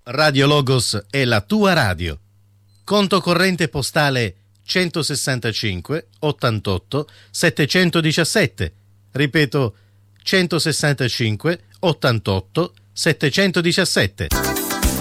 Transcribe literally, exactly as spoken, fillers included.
Radio Logos è la tua radio. Conto corrente postale centosessantacinque ottantotto settecentodiciassette. Ripeto, centosessantacinque ottantotto settecentodiciassette.